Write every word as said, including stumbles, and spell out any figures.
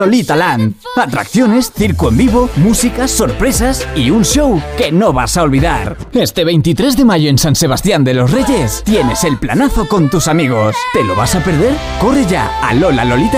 Lolita Land. Atracciones, circo en vivo, música, sorpresas y un show que no vas a olvidar. Este veintitrés de mayo en San Sebastián de los Reyes tienes el planazo con tus amigos. ¿Te lo vas a perder? Corre ya a Lola Lolita